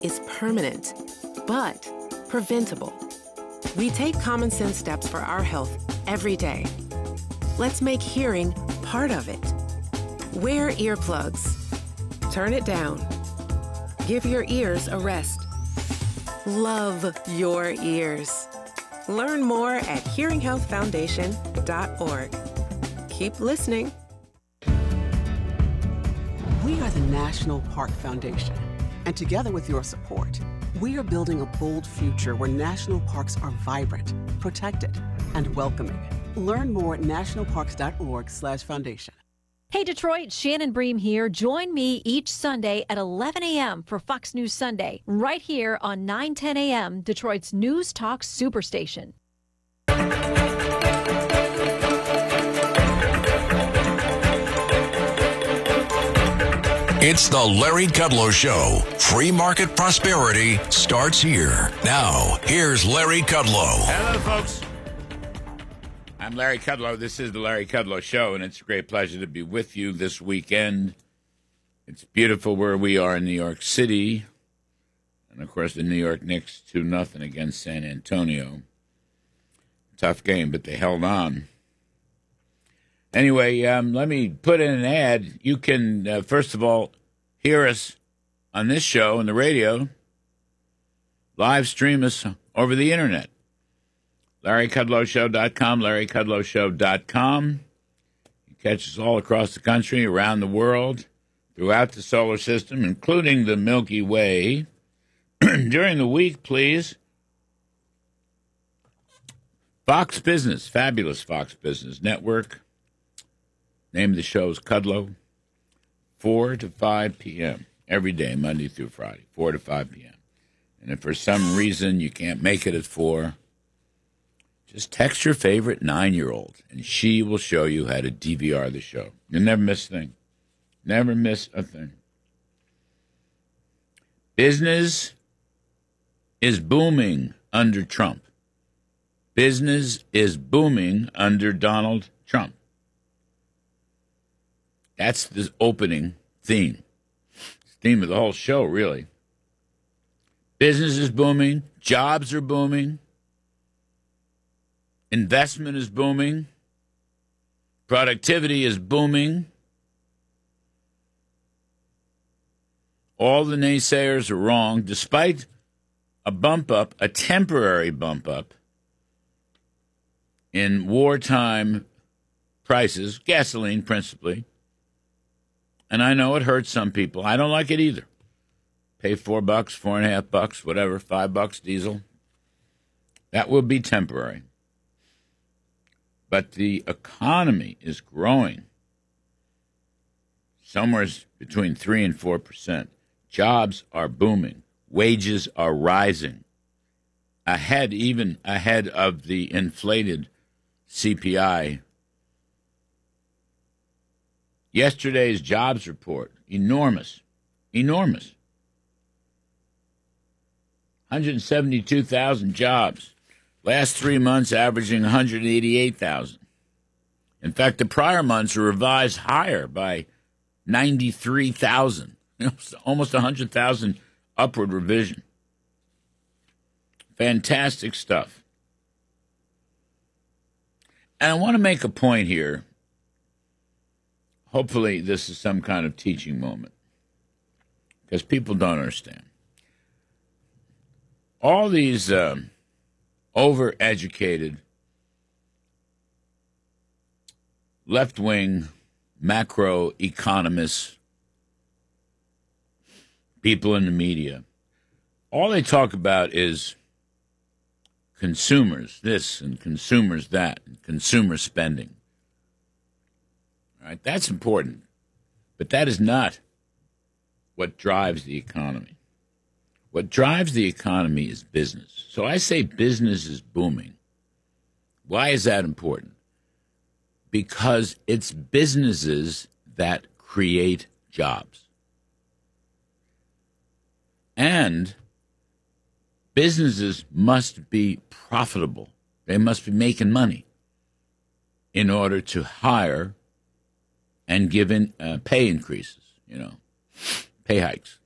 is permanent, but preventable. We take common sense steps for our health every day. Let's make hearing part of it. Wear earplugs. Turn it down. Give your ears a rest. Love your ears. Learn more at hearinghealthfoundation.org. Keep listening. We are the National Park Foundation, and together with your support, we are building a bold future where national parks are vibrant, protected, and welcoming. Learn more at nationalparks.org/foundation. Hey Detroit, Shannon Bream here. Join me each Sunday at 11 a.m. for Fox News Sunday, right here on 9:10 a.m., Detroit's News Talk Superstation. It's the Larry Kudlow Show. Free market prosperity starts here. Now, here's Larry Kudlow. Hello, folks. I'm Larry Kudlow. This is the Larry Kudlow Show, and it's a great pleasure to be with you this weekend. It's beautiful where we are in New York City. And, of course, the New York Knicks 2-0 against San Antonio. Tough game, but they held on. Anyway, let me put in an ad. You can, first of all, hear us on this show on the radio, live stream us over the Internet. LarryKudlowShow.com, LarryKudlowShow.com. You catch us all across the country, around the world, throughout the solar system, including the Milky Way. During the week, please. Fox Business, fabulous Fox Business Network. Name of the show is Kudlow. 4 to 5 p.m. every day, Monday through Friday, 4 to 5 p.m. And if for some reason you can't make it at 4, just text your favorite 9-year-old, and she will show you how to DVR the show. You'll never miss a thing. Never miss a thing. Business is booming under Trump. Business is booming under Donald Trump. That's the opening theme. It's the theme of the whole show, really. Business is booming. Jobs are booming. Investment is booming. Productivity is booming. All the naysayers are wrong, despite a bump up, a temporary bump up in wartime prices, gasoline principally. And I know it hurts some people. I don't like it either. Pay $4, $4.50, whatever, $5 diesel. That will be temporary. But the economy is growing somewhere between 3 and 4%. Jobs are booming. Wages are rising. Even ahead of the inflated CPI. Yesterday's jobs report, enormous. 172,000 jobs. Last 3 months averaging 188,000. In fact, the prior months are revised higher by 93,000. Almost 100,000 upward revision. Fantastic stuff. And I want to make a point here. Hopefully this is some kind of teaching moment, because people don't understand. All these overeducated, left-wing macroeconomists, people in the media, all they talk about is consumers this and consumers that, and consumer spending. All right, that's important, but that is not what drives the economy. What drives the economy is business. So I say business is booming. Why is that important? Because it's businesses that create jobs. And businesses must be profitable. They must be making money in order to hire and give pay increases, pay hikes.